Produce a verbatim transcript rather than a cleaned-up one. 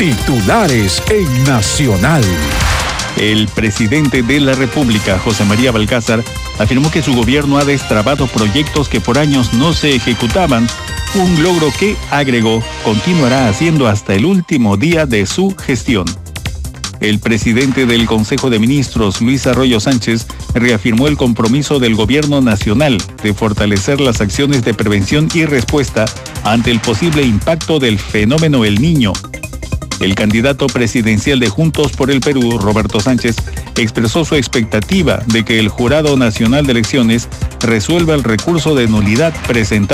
Titulares en Nacional. El presidente de la República, José María Balcázar, afirmó que su gobierno ha destrabado proyectos que por años no se ejecutaban, un logro que, agregó, continuará haciendo hasta el último día de su gestión. El presidente del Consejo de Ministros, Luis Arroyo Sánchez, reafirmó el compromiso del gobierno nacional de fortalecer las acciones de prevención y respuesta ante el posible impacto del fenómeno El Niño. El candidato presidencial de Juntos por el Perú, Roberto Sánchez, expresó su expectativa de que el Jurado Nacional de Elecciones resuelva el recurso de nulidad presentado